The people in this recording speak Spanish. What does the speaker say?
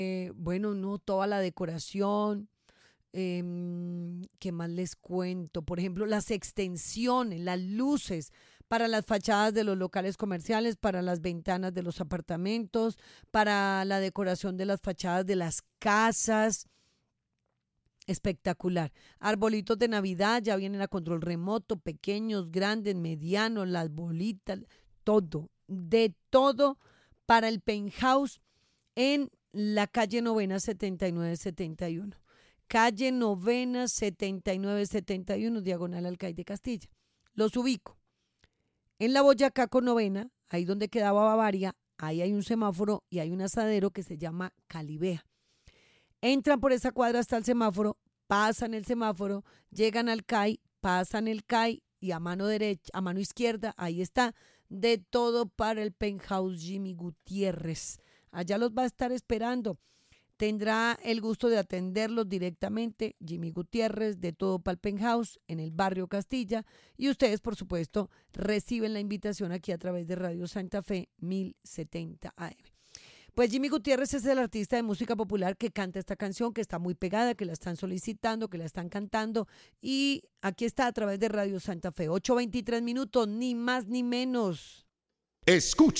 Bueno, no toda la decoración. ¿Qué más les cuento? Por ejemplo, las extensiones, las luces para las fachadas de los locales comerciales, para las ventanas de los apartamentos, para la decoración de las fachadas de las casas. Espectacular. Arbolitos de Navidad ya vienen a control remoto, pequeños, grandes, medianos, las bolitas, todo, de todo para el penthouse en la calle Novena 7971. Calle Novena 7971, diagonal Alcaide Castilla. Los ubico. En la Boyacá con Novena, ahí donde quedaba Bavaria, ahí hay un semáforo y hay un asadero que se llama Calibea. Entran por esa cuadra hasta el semáforo, pasan el semáforo, llegan al CAI, pasan el CAI y a mano derecha, a mano izquierda, ahí está, de todo para el penthouse Jimmy Gutiérrez. Allá los va a estar esperando. Tendrá el gusto de atenderlos directamente Jimmy Gutiérrez, de todo para el penthouse en el barrio Castilla. Y ustedes, por supuesto, reciben la invitación aquí a través de Radio Santa Fe 1070 AM. Pues Jimmy Gutiérrez es el artista de música popular que canta esta canción, que está muy pegada, que la están solicitando, que la están cantando. Y aquí está a través de Radio Santa Fe. 8:23 minutos, ni más ni menos. Escucha.